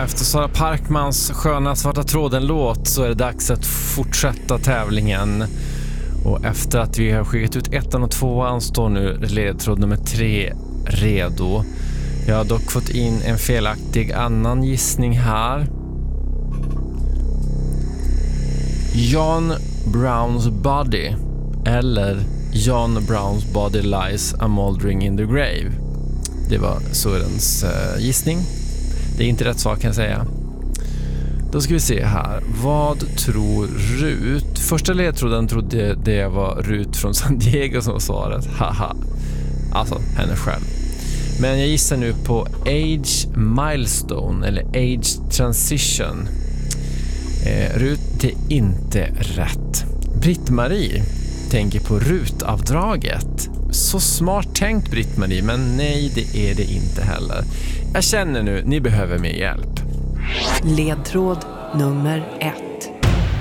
efter Sara Parkmans sköna svarta tråden-låt så är det dags att fortsätta tävlingen. Och efter att vi har skickat ut 1 och 2 står nu ledtråd nummer 3 redo. Jag har dock fått in en felaktig annan gissning här. John Brown's body eller John Brown's body lies a mouldering in the grave. Det var Sörens gissning. Det är inte rätt svar kan jag säga. Då ska vi se här. Vad tror Rut? Första ledtråden trodde det var Rut från San Diego som var svaret. Haha. Alltså, henne själv. Men jag gissar nu på age milestone eller age transition. Rut, det är inte rätt. Britt-Marie tänker på rutavdraget. Så smart tänkt Britt-Marie, men nej, det är det inte heller. Jag känner nu, ni behöver mer hjälp. Ledtråd nummer 1.